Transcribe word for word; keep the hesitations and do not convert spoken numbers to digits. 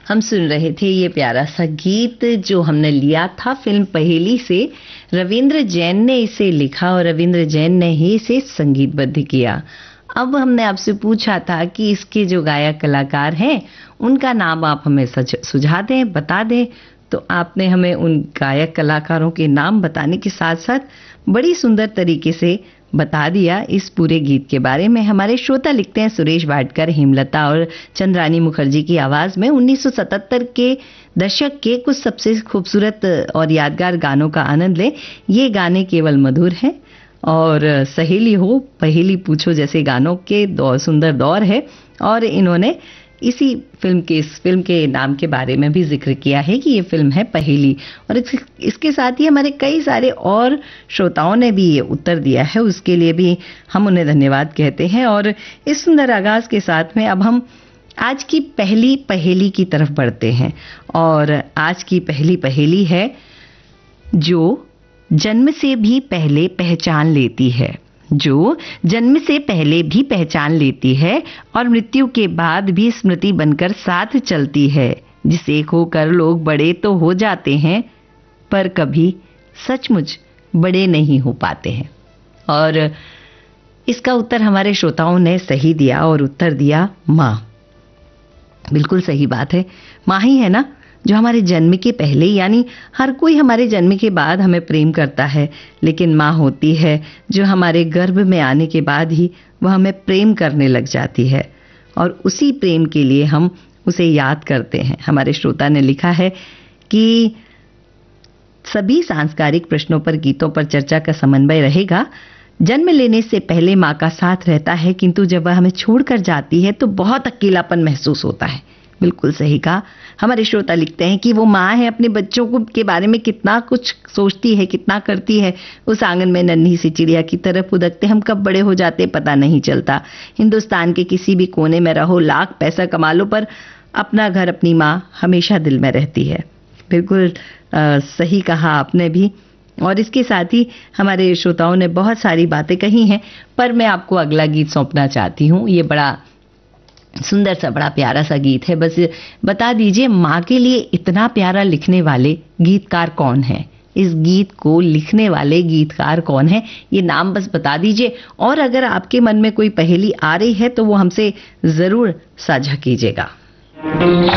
हम सुन रहे थे ये प्यारा सा गीत जो हमने लिया था फिल्म पहेली से। रविंद्र जैन ने इसे लिखा और रविंद्र जैन ने ही इसे संगीतबद्ध किया। अब हमने आपसे पूछा था कि इसके जो गायक कलाकार हैं उनका नाम आप हमें सुझा दें, बता दें। तो आपने हमें उन गायक कलाकारों के नाम बताने के साथ साथ बड़ी सुंदर तरीके से बता दिया इस पूरे गीत के बारे में। हमारे श्रोता लिखते हैं सुरेश वाडकर, हेमलता और चंद्रानी मुखर्जी की आवाज में उन्नीस सौ सतहत्तर के दशक के कुछ सबसे खूबसूरत और यादगार गानों का आनंद लें। ये गाने केवल मधुर हैं और सहेली हो पहेली पूछो जैसे गानों के दौर सुंदर दौर है। और इन्होंने इसी फिल्म के इस फिल्म के नाम के बारे में भी जिक्र किया है कि ये फिल्म है पहेली। और इस, इसके साथ ही हमारे कई सारे और श्रोताओं ने भी ये उत्तर दिया है, उसके लिए भी हम उन्हें धन्यवाद कहते हैं। और इस सुंदर आगाज के साथ में अब हम आज की पहली पहेली की तरफ बढ़ते हैं। और आज की पहली पहेली है जो जन्म से भी पहले पहचान लेती है, जो जन्म से पहले भी पहचान लेती है और मृत्यु के बाद भी स्मृति बनकर साथ चलती है, जिसे खोकर लोग बड़े तो हो जाते हैं पर कभी सचमुच बड़े नहीं हो पाते हैं। और इसका उत्तर हमारे श्रोताओं ने सही दिया और उत्तर दिया माँ। बिल्कुल सही बात है, माँ ही है ना जो हमारे जन्म के पहले, यानी हर कोई हमारे जन्म के बाद हमें प्रेम करता है, लेकिन माँ होती है जो हमारे गर्भ में आने के बाद ही वह हमें प्रेम करने लग जाती है और उसी प्रेम के लिए हम उसे याद करते हैं। हमारे श्रोता ने लिखा है कि सभी सांस्कारिक प्रश्नों पर गीतों पर चर्चा का समन्वय रहेगा। जन्म लेने से पहले माँ का साथ रहता है, किंतु जब वह हमें छोड़कर जाती है तो बहुत अकेलापन महसूस होता है। बिल्कुल सही कहा। हमारे श्रोता लिखते हैं कि वो माँ है, अपने बच्चों को के बारे में कितना कुछ सोचती है, कितना करती है। उस आंगन में नन्ही सी चिड़िया की तरह फुदकते हम कब बड़े हो जाते पता नहीं चलता। हिंदुस्तान के किसी भी कोने में रहो, लाख पैसा कमा लो, पर अपना घर अपनी माँ हमेशा दिल में रहती है। बिल्कुल आ, सही कहा आपने भी। और इसके साथ ही हमारे श्रोताओं ने बहुत सारी बातें कही हैं, पर मैं आपको अगला गीत सौंपना चाहती हूँ। ये बड़ा सुंदर सा बड़ा प्यारा सा गीत है। बस बता दीजिए माँ के लिए इतना प्यारा लिखने वाले गीतकार कौन है, इस गीत को लिखने वाले गीतकार कौन है, ये नाम बस बता दीजिए। और अगर आपके मन में कोई पहेली आ रही है तो वो हमसे जरूर साझा कीजिएगा।